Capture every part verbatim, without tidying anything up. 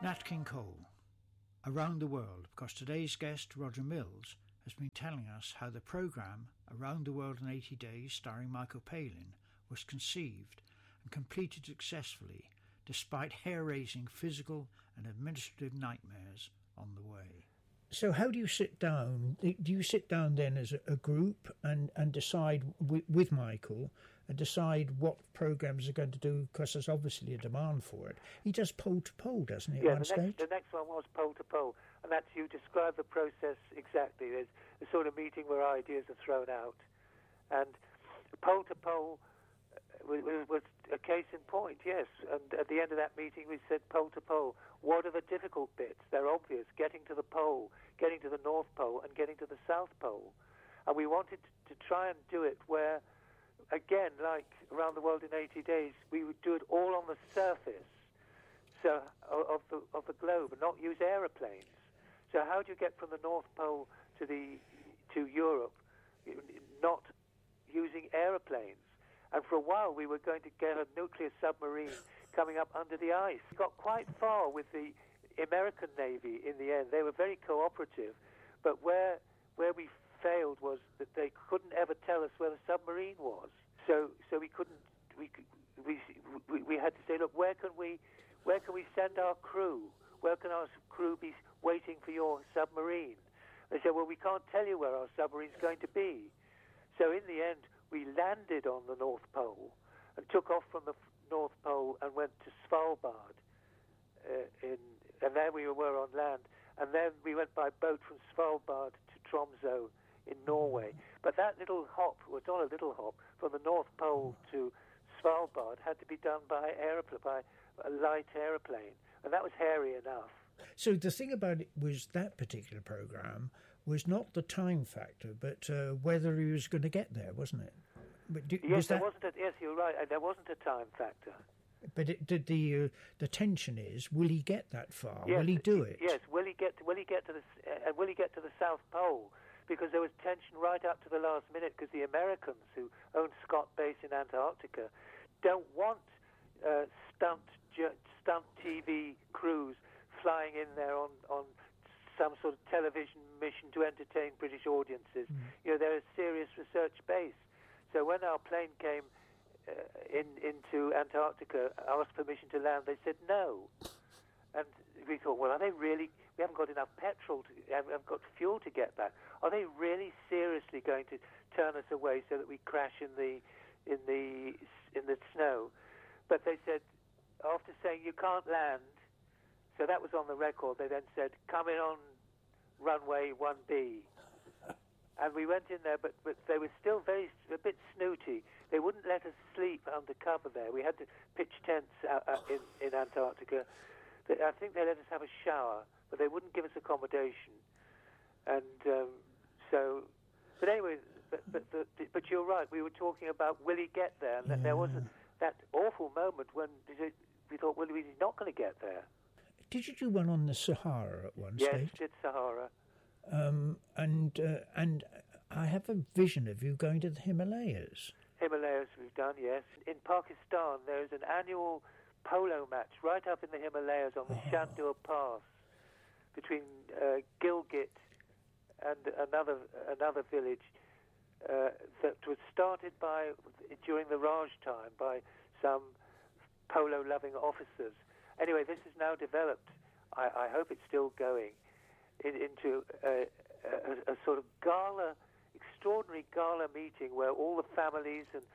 Nat King Cole, Around the World, because today's guest, Roger Mills, has been telling us how the programme Around the World in eighty days, starring Michael Palin, was conceived and completed successfully despite hair-raising physical and administrative nightmares on the way. So how do you sit down? Do you sit down then as a group and, and decide with, with Michael and decide what programmes are going to do, because there's obviously a demand for it. He does poll to poll, doesn't he, at yeah, one the stage? Next, the next one was poll to poll, and that's, you describe the process exactly. There's a sort of meeting where ideas are thrown out, and poll to poll was, was a case in point, yes. And at the end of that meeting we said poll to poll. What are the difficult bits? They're obvious. Getting to the pole, getting to the North Pole, and getting to the South Pole. And we wanted to try and do it where, again, like Around the World in eighty days, we would do it all on the surface so of the of the globe and not use aeroplanes. So how do you get from the North Pole to the to Europe not using aeroplanes? And for a while we were going to get a nuclear submarine coming up under the ice. We got quite far with the American Navy in the end. They were very cooperative, but where where we failed was that they couldn't ever tell us where the submarine was. So so we couldn't we we we, we had to say, look, where can we where can we send our crew? Where can our crew be waiting for your submarine? They said, well, we can't tell you where our submarine's going to be. So in the end, we landed on the North Pole and took off from the North Pole and went to Svalbard, uh, in, and there we were on land. And then we went by boat from Svalbard to Tromsø in Norway. But that little hop was not a little hop. From the North Pole to Svalbard had to be done by aeroplane, by a light aeroplane, and that was hairy enough. So the thing about it was that particular programme was not the time factor, but uh, whether he was going to get there, wasn't it? But do, yes, was that... there wasn't. A, yes, you're right. There wasn't a time factor. But it, did the uh, the tension is, will he get that far? Yes, will he do it? Yes. Will he get? To, will he get to the? Uh, will he get to the South Pole? Because there was tension right up to the last minute. Because the Americans, who own Scott Base in Antarctica, don't want uh, stunt stunt T V crews flying in there on on some sort of television mission to entertain British audiences. Mm. You know, they're a serious research base. So when our plane came uh, in into Antarctica, asked permission to land, they said no. And we thought, well, are they really? We haven't got enough petrol, to, haven't got fuel to get back. Are they really seriously going to turn us away so that we crash in the in the in the snow? But they said, after saying you can't land, so that was on the record. They then said, come in on runway one B. And we went in there, but, but they were still very a bit snooty. They wouldn't let us sleep under cover there. We had to pitch tents out, out in, in Antarctica. They, I think they let us have a shower, but they wouldn't give us accommodation. And um, so, but anyway, but, but, but, but you're right. We were talking about will he get there? And yeah. There was a, that awful moment when we thought, well, he's not going to get there. Did you do one on the Sahara at one yes, stage? Yes, did Sahara. Um, and uh, and I have a vision of you going to the Himalayas. Himalayas we've done, yes. In Pakistan, there is an annual polo match right up in the Himalayas on the oh. Shandur Pass between uh, Gilgit and another another village uh, that was started by during the Raj time by some polo-loving officers. Anyway, this is now developed. I, I hope it's still going. In, into a, a, a sort of gala, extraordinary gala meeting where all the families and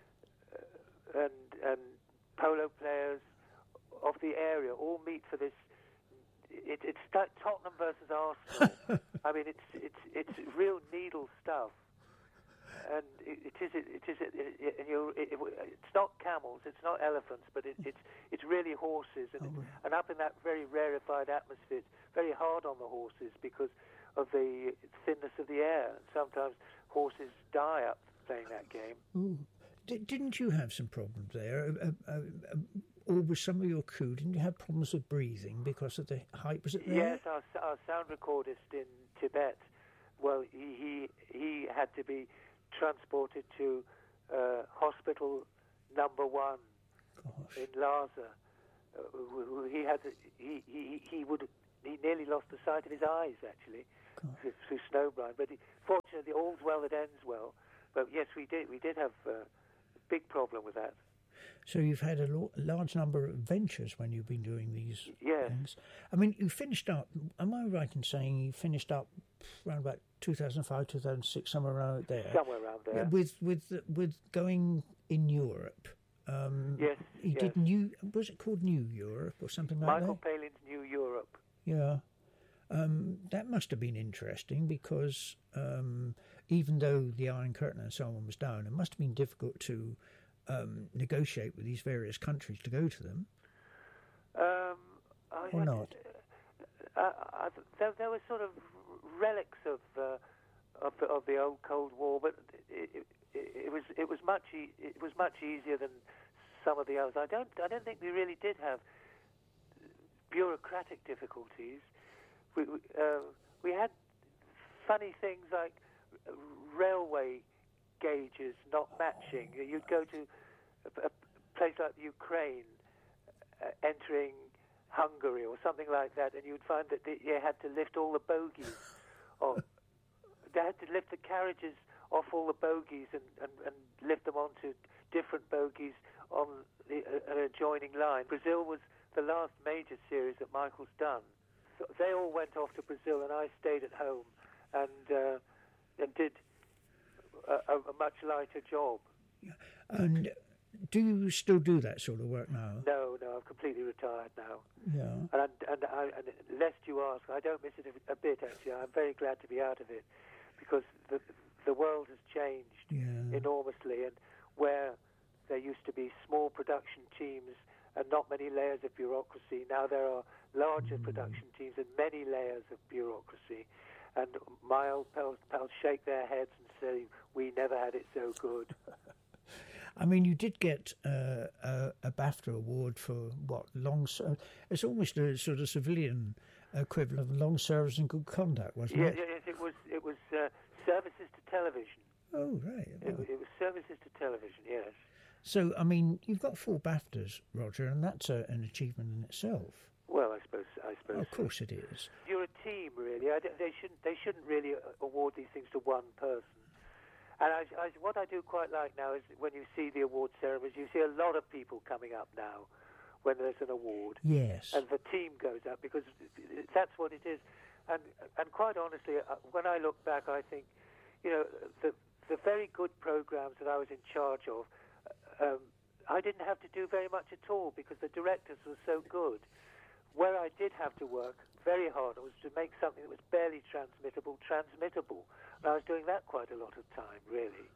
uh, and and polo players of the area all meet for this. It, it's Tottenham versus Arsenal. I mean, it's it's it's real needle stuff, and it, it is it, it is it, it, and you it, it, it's not camels, it's not elephants, but it, it's it's really horses, and oh, it, and up in that very rarefied atmosphere, it's very hard on the horses because of the thinness of the air. Sometimes horses die up playing that game. Ooh. D- didn't you have some problems there? Uh, uh, uh, or with some of your crew, didn't you have problems with breathing because of the height? Was it there? Yes, our, our sound recordist in Tibet, well, he he, he had to be transported to uh, hospital number one Gosh. in Lhasa. Uh, he had he he he would he nearly lost the sight of his eyes actually through, through snow blind. But he, fortunately, all's well that ends well. But yes, we did we did have uh, a big problem with that. So you've had a lo- large number of adventures when you've been doing these yes. things. I mean, you finished up, am I right in saying you finished up around about two thousand five, two thousand six, somewhere around there? Somewhere around there. With with with going in Europe. Um, yes. He yes. did New, was it called New Europe or something like Michael that? Michael Palin's New Europe. Yeah. Um, that must have been interesting because um, even though the Iron Curtain and so on was down, it must have been difficult to Um, negotiate with these various countries to go to them, um, I, or not? Uh, uh, there, there were sort of relics of uh, of, the, of the old Cold War, but it, it, it was it was much e- it was much easier than some of the others. I don't I don't think we really did have bureaucratic difficulties. We we, uh, we had funny things like railway gauges not matching. You'd go to a, a place like Ukraine, uh, entering Hungary or something like that, and you'd find that they, you had to lift all the bogies. Or they had to lift the carriages off all the bogies and, and, and lift them onto different bogies on the, uh, an adjoining line. Brazil was the last major series that Michael's done. So they all went off to Brazil, and I stayed at home and uh, and did A, a much lighter job. And do you still do that sort of work now? No, no, I'm completely retired now. Yeah. And, I, and, I, and lest you ask, I don't miss it a, a bit, actually. I'm very glad to be out of it because the the world has changed yeah. enormously, and where there used to be small production teams and not many layers of bureaucracy, now there are larger mm. production teams and many layers of bureaucracy. And my old pals, pals shake their heads and say, we never had it so good. I mean, you did get uh, a, a BAFTA award for, what, long... Ser- it's almost a sort of civilian equivalent of long service and good conduct, wasn't yeah, it? Yes, it was It was uh, services to television. Oh, right. It, it was services to television, yes. So, I mean, you've got four BAFTAs, Roger, and that's a, an achievement in itself. Well, I suppose. I suppose. Oh, of course, it is. You're a team, really. I, they shouldn't. They shouldn't really award these things to one person. And I, I, what I do quite like now is when you see the award ceremonies, you see a lot of people coming up now when there's an award. Yes. And the team goes up because that's what it is. And and quite honestly, when I look back, I think, you know, the the very good programs that I was in charge of, um, I didn't have to do very much at all because the directors were so good. Where I did have to work very hard was to make something that was barely transmittable, transmittable. And I was doing that quite a lot of time, really.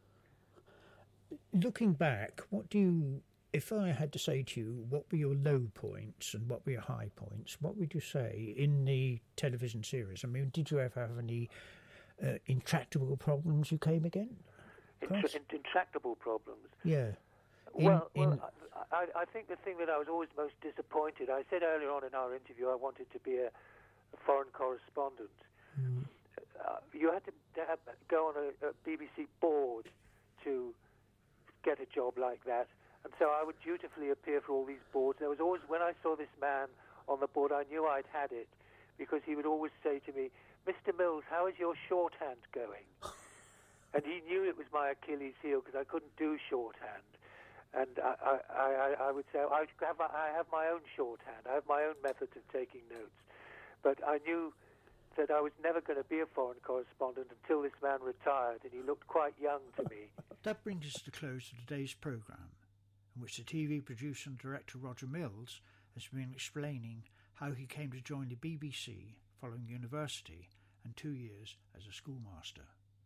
Looking back, what do you, if I had to say to you, what were your low points and what were your high points, what would you say in the television series? I mean, did you ever have any uh, intractable problems you came again? Intra- intractable problems? Yeah. In, well, in, well I, I think the thing that I was always most disappointed, I said earlier on in our interview I wanted to be a, a foreign correspondent. Mm. Uh, you had to, to have, go on a, a B B C board to get a job like that. And so I would dutifully appear for all these boards. There was always, when I saw this man on the board, I knew I'd had it because he would always say to me, Mister Mills, how is your shorthand going? And he knew it was my Achilles heel because I couldn't do shorthand. And I, I, I, I would say, I have, my, I have my own shorthand. I have my own methods of taking notes. But I knew that I was never going to be a foreign correspondent until this man retired, and he looked quite young to me. That brings us to close of today's programme, in which the T V producer and director Roger Mills has been explaining how he came to join the B B C following university and two years as a schoolmaster.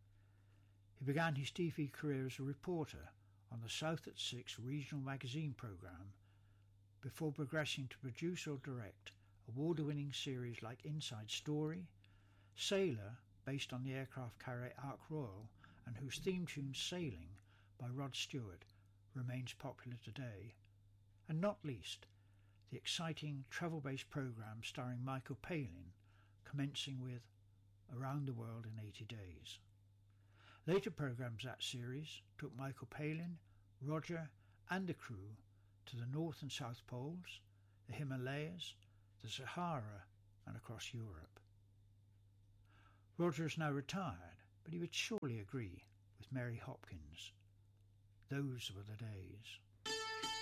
He began his T V career as a reporter on the South at Six regional magazine programme before progressing to produce or direct award-winning series like Inside Story, Sailor, based on the aircraft carrier Ark Royal and whose theme tune Sailing by Rod Stewart remains popular today, and not least the exciting travel-based programme starring Michael Palin, commencing with Around the World in eighty days. Later programmes that series took Michael Palin, Roger and the crew to the North and South Poles, the Himalayas, the Sahara and across Europe. Roger is now retired, but he would surely agree with Mary Hopkins. Those were the days.